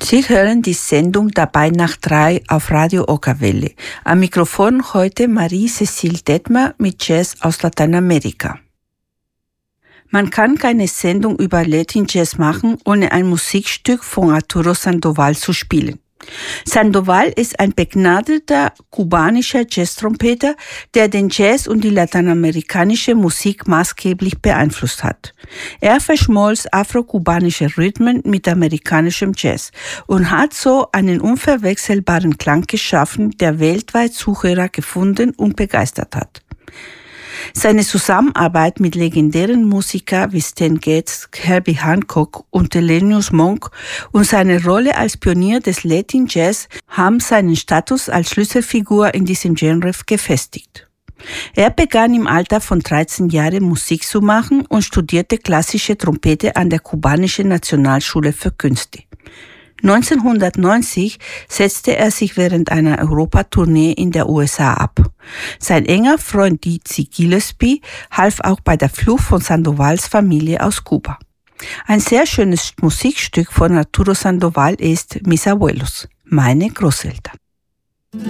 Sie hören die Sendung Dabei nach 3 auf Radio Okawelle. Am Mikrofon heute Marie-Cécile Detmer mit Jazz aus Lateinamerika. Man kann keine Sendung über Latin Jazz machen, ohne ein Musikstück von Arturo Sandoval zu spielen. Sandoval ist ein begnadeter kubanischer Jazztrompeter, der den Jazz und die lateinamerikanische Musik maßgeblich beeinflusst hat. Er verschmolz afro-kubanische Rhythmen mit amerikanischem Jazz und hat so einen unverwechselbaren Klang geschaffen, der weltweit Zuhörer gefunden und begeistert hat. Seine Zusammenarbeit mit legendären Musikern wie Stan Getz, Herbie Hancock und Thelonious Monk und seine Rolle als Pionier des Latin Jazz haben seinen Status als Schlüsselfigur in diesem Genre gefestigt. Er begann im Alter von 13 Jahren Musik zu machen und studierte klassische Trompete an der kubanischen Nationalschule für Künste. 1990 setzte er sich während einer Europatournee in der USA ab. Sein enger Freund Dizzy Gillespie half auch bei der Flucht von Sandovals Familie aus Kuba. Ein sehr schönes Musikstück von Arturo Sandoval ist Mis Abuelos, meine Großeltern.